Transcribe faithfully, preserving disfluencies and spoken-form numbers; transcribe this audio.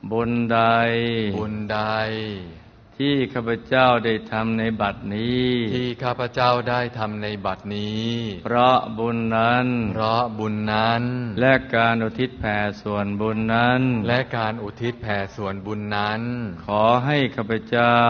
บุญใดบุญใดที่ข้าพเจ้าได้ทำในบัดนี้ที่ข้าพเจ้าได้ทำในบัดนี้เพราะบุญนั้นเพราะบุญนั้นและการอุทิศแผ่ส่วนบุญนั้นและการอุทิศแผ่ส่วนบุญนั้นขอให้ข้าพเจ้า